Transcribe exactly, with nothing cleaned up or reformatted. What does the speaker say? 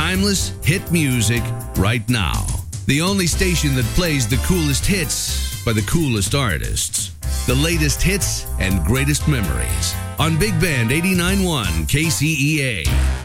timeless hit music right now. The only station that plays the coolest hits by the coolest artists. The latest hits and greatest memories on Big Band eighty-nine point one K C E A.